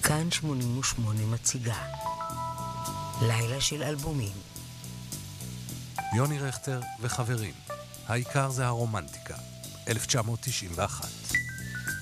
כאן 88 מציגה לילה של אלבומים. יוני רכטר וחברים, העיקר זה הרומנטיקה, 1991.